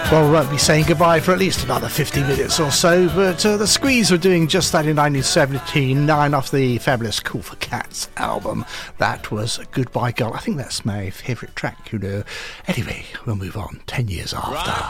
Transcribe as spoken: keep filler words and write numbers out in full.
Well, we won't be saying goodbye for at least another fifty minutes or so, but uh, the Squeeze were doing just that in nineteen seventy-nine off the fabulous Cool for Cats album. That was Goodbye Girl. I think that's my favourite track, you know. Anyway, we'll move on. Ten years after. Right.